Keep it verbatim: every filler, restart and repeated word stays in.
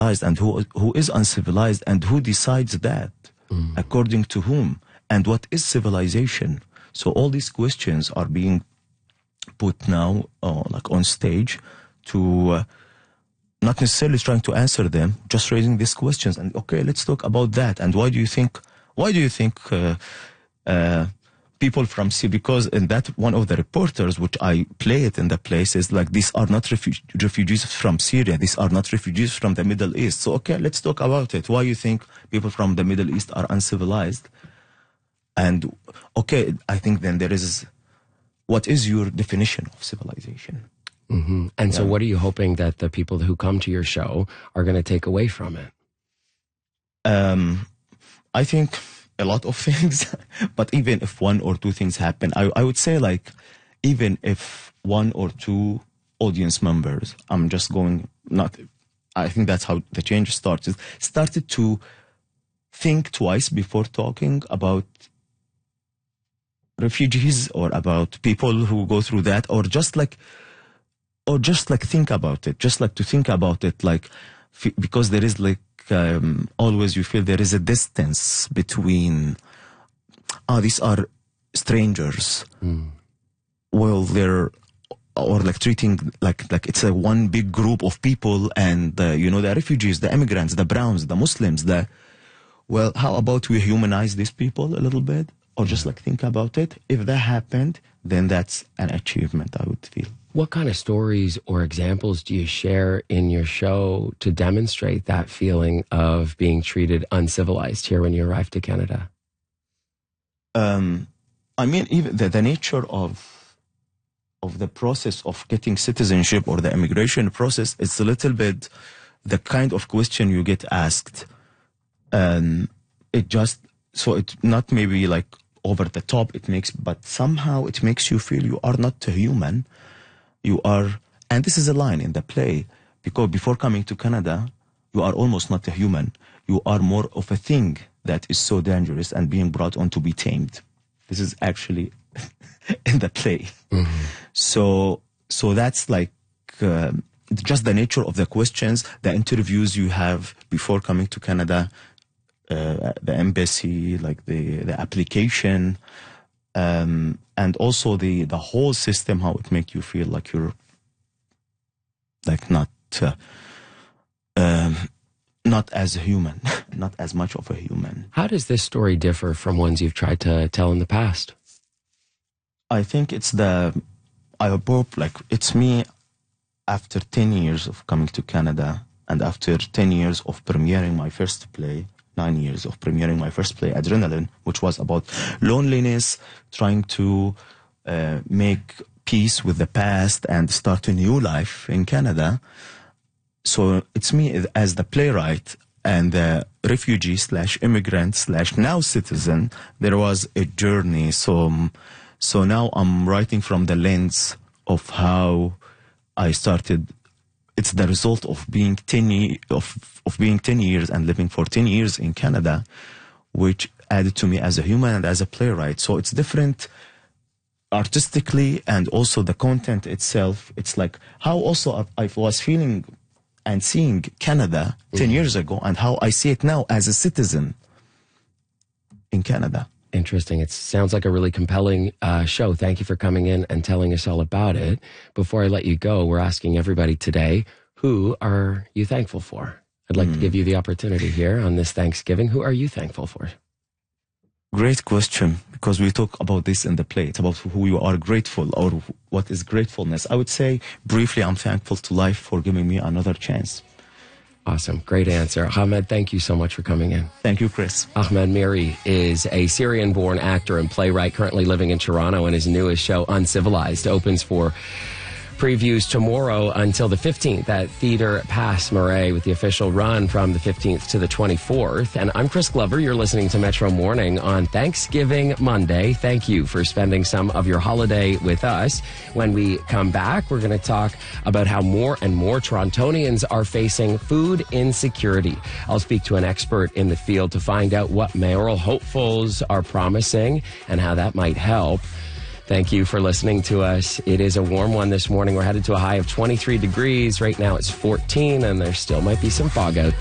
and who who is uncivilized, and who decides that, mm. according to whom, and what is civilization? So all these questions are being put now, uh, like on stage, to uh, not necessarily trying to answer them, just raising these questions. And okay, let's talk about that. And why do you think? Why do you think uh, uh, people from Syria? Because in that one of the reporters, which I play it in the place, is like, these are not refu- refugees from Syria. These are not refugees from the Middle East. So okay, let's talk about it. Why you think people from the Middle East are uncivilized? And okay, I think then there is, what is your definition of civilization? Mm-hmm. And yeah. So what are you hoping that the people who come to your show are going to take away from it? Um, I think a lot of things, but even if one or two things happen, I, I would say, like, even if one or two audience members, I'm just going, not, I think that's how the change started, started to think twice before talking about refugees or about people who go through that, or just like, or just like think about it, just like to think about it, like, f- because there is like, um, always you feel there is a distance between, ah, oh, these are strangers. Mm. Well, they're, or like treating like, like it's a one big group of people, and, uh, you know, the refugees, the immigrants, the Browns, the Muslims, the, well, how about we humanize these people a little bit? Or just like think about it. If that happened, then that's an achievement, I would feel. What kind of stories or examples do you share in your show to demonstrate that feeling of being treated uncivilized here when you arrive to Canada? Um, I mean, even the, the nature of of the process of getting citizenship or the immigration process, it's a little bit the kind of question you get asked. Um, it just, so it's not maybe like over the top, it makes, but somehow it makes you feel you are not a human. You are, and this is a line in the play, because before coming to Canada, you are almost not a human. You are more of a thing that is so dangerous and being brought on to be tamed. This is actually in the play. Mm-hmm. So, so that's like uh, just the nature of the questions, the interviews you have before coming to Canada, uh, the embassy, like the, the application, um, and also the, the whole system, how it make you feel like you're like not, uh, um, not as a human, not as much of a human. How does this story differ from ones you've tried to tell in the past? I think it's the, I hope, like, it's me after ten years of coming to Canada, and after ten years of premiering my first play, nine years of premiering my first play, Adrenaline, which was about loneliness, trying to uh, make peace with the past and start a new life in Canada. So it's me as the playwright and the refugee slash immigrant slash now citizen. There was a journey. So, um, so now I'm writing from the lens of how I started. It's the result of being ten ye- of of being ten years and living for ten years in Canada, which added to me as a human and as a playwright. So it's different artistically, and also the content itself. It's like how also I, I was feeling and seeing Canada ten mm-hmm. years ago, and how I see it now as a citizen in Canada. Interesting. It sounds like a really compelling uh, show. Thank you for coming in and telling us all about it. Before I let you go, we're asking everybody today, who are you thankful for? I'd like mm. to give you the opportunity here on this Thanksgiving. Who are you thankful for? Great question, because we talk about this in the play. It's about who you are grateful, or what is gratefulness. I would say briefly, I'm thankful to life for giving me another chance. Awesome. Great answer. Ahmed, thank you so much for coming in. Thank you, Chris. Ahmed Miri is a Syrian-born actor and playwright currently living in Toronto, and his newest show, Uncivilized, opens for previews tomorrow until the fifteenth at Theatre Passe Murray, with the official run from the fifteenth to the twenty-fourth. And I'm Chris Glover. You're listening to Metro Morning on Thanksgiving Monday. Thank you for spending some of your holiday with us. When we come back, we're going to talk about how more and more Torontonians are facing food insecurity. I'll speak to an expert in the field to find out what mayoral hopefuls are promising and how that might help. Thank you for listening to us. It is a warm one this morning. We're headed to a high of twenty-three degrees. Right now it's fourteen, and there still might be some fog out there.